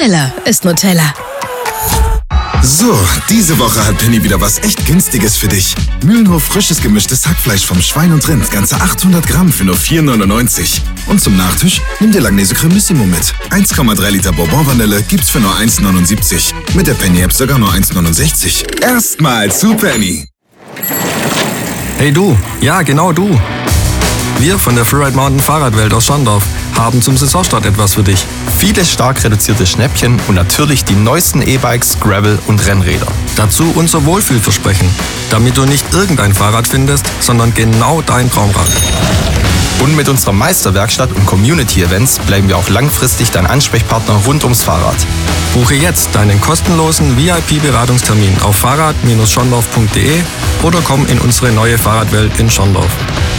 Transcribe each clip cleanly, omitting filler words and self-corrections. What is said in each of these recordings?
Nutella ist Nutella. So, diese Woche hat Penny wieder was echt Günstiges für dich. Mühlenhof frisches gemischtes Hackfleisch vom Schwein und Rind, ganze 800 Gramm für nur 4,99. Und zum Nachtisch nimm dir Langnese Cremissimo mit. 1,3 Liter Bourbon-Vanille gibt's für nur 1,79. Mit der Penny-App sogar nur 1,69. Erstmal zu Penny. Hey du, ja genau du. Wir von der Freeride Mountain Fahrradwelt aus Schondorf haben zum Saisonstart etwas für dich. Viele stark reduzierte Schnäppchen und natürlich die neuesten E-Bikes, Gravel und Rennräder. Dazu unser Wohlfühlversprechen, damit du nicht irgendein Fahrrad findest, sondern genau dein Traumrad. Und mit unserer Meisterwerkstatt und Community-Events bleiben wir auch langfristig dein Ansprechpartner rund ums Fahrrad. Buche jetzt deinen kostenlosen VIP-Beratungstermin auf fahrrad-schondorf.de oder komm in unsere neue Fahrradwelt in Schondorf.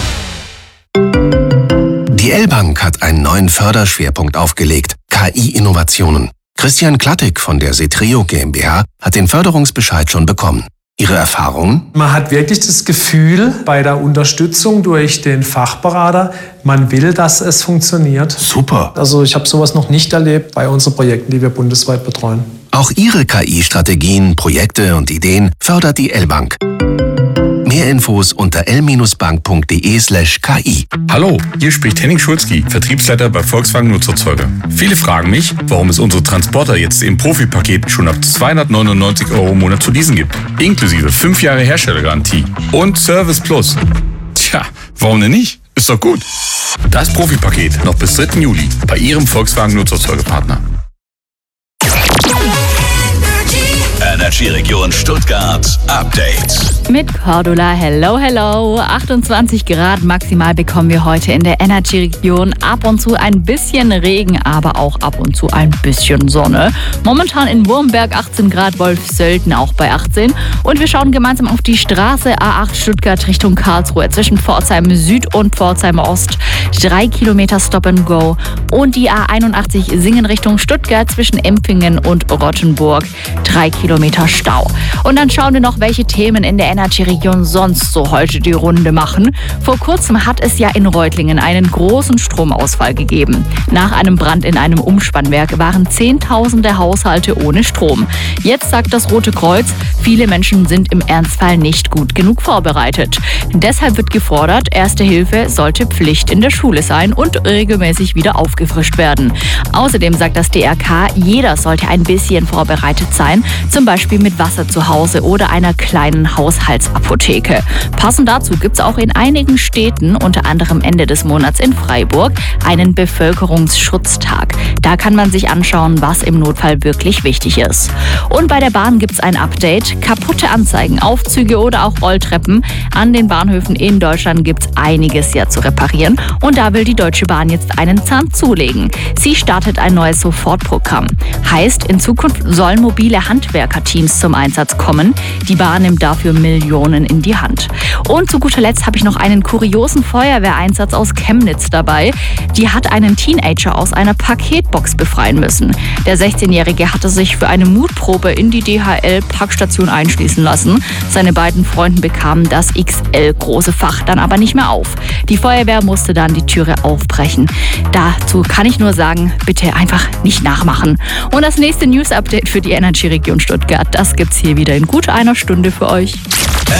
Die L-Bank hat einen neuen Förderschwerpunkt aufgelegt: KI-Innovationen. Christian Klattig von der Setreo GmbH hat den Förderungsbescheid schon bekommen. Ihre Erfahrungen? Man hat wirklich das Gefühl bei der Unterstützung durch den Fachberater, man will, dass es funktioniert. Super. Also ich habe sowas noch nicht erlebt bei unseren Projekten, die wir bundesweit betreuen. Auch Ihre KI-Strategien, Projekte und Ideen fördert die L-Bank. Mehr Infos unter l-bank.de/ki. Hallo, hier spricht Henning Schulzki, Vertriebsleiter bei Volkswagen Nutzerzeuger. Viele fragen mich, warum es unsere Transporter jetzt im Profi-Paket schon ab 299 € im Monat zu leasen gibt. Inklusive 5 Jahre Herstellergarantie und Service Plus. Tja, warum denn nicht? Ist doch gut. Das Profi-Paket noch bis 3. Juli bei Ihrem Volkswagen Nutzerzeugerpartner. Energy-Region Stuttgart Update. Mit Cordula, hello. 28 Grad maximal bekommen wir heute in der Energy-Region. Ab und zu ein bisschen Regen, aber auch ab und zu ein bisschen Sonne. Momentan in Wurmberg 18 Grad, Wolfsölden auch bei 18. Und wir schauen gemeinsam auf die Straße A8 Stuttgart Richtung Karlsruhe zwischen Pforzheim Süd und Pforzheim Ost. 3 Kilometer Stop and Go. Und die A81 Singen Richtung Stuttgart zwischen Empfingen und Rottenburg. 3 Kilometer Stau. Und dann schauen wir noch, welche Themen in der Energy-Region sonst so heute die Runde machen. Vor kurzem hat es ja in Reutlingen einen großen Stromausfall gegeben. Nach einem Brand in einem Umspannwerk waren Zehntausende Haushalte ohne Strom. Jetzt sagt das Rote Kreuz, viele Menschen sind im Ernstfall nicht gut genug vorbereitet. Deshalb wird gefordert, Erste Hilfe sollte Pflicht in der Schule sein und regelmäßig wieder aufgefrischt werden. Außerdem sagt das DRK, jeder sollte ein bisschen vorbereitet sein, zum Beispiel mit Wasser zu Hause oder einer kleinen Haushaltsapotheke. Passend dazu gibt es auch in einigen Städten, unter anderem Ende des Monats in Freiburg, einen Bevölkerungsschutztag. Da kann man sich anschauen, was im Notfall wirklich wichtig ist. Und bei der Bahn gibt es ein Update. Kaputte Anzeigen, Aufzüge oder auch Rolltreppen. An den Bahnhöfen in Deutschland gibt es einiges ja zu reparieren. Und da will die Deutsche Bahn jetzt einen Zahn zulegen. Sie startet ein neues Sofortprogramm. Heißt, in Zukunft sollen mobile Handwerkerteams zum Einsatz kommen. Die Bahn nimmt dafür Millionen in die Hand. Und zu guter Letzt habe ich noch einen kuriosen Feuerwehreinsatz aus Chemnitz dabei. Die hat einen Teenager aus einer Paketbox befreien müssen. Der 16-Jährige hatte sich für eine Mutprobe in die DHL-Packstation einschließen lassen. Seine beiden Freunde bekamen das XL-große Fach dann aber nicht mehr auf. Die Feuerwehr musste dann die Türe aufbrechen. Dazu kann ich nur sagen, bitte einfach nicht nachmachen. Und das nächste News-Update für die Energy-Region Stuttgart, das gibt's hier wieder in gut einer Stunde für euch.